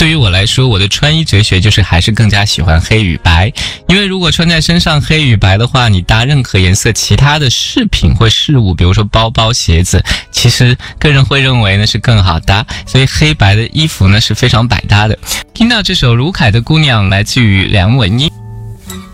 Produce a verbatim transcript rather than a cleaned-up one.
对于我来说，我的穿衣哲学就是还是更加喜欢黑与白，因为如果穿在身上黑与白的话，你搭任何颜色其他的饰品或饰物，比如说包包、鞋子，其实个人会认为呢是更好搭，所以黑白的衣服呢是非常百搭的。听到这首卢凯的姑娘来自于梁文音。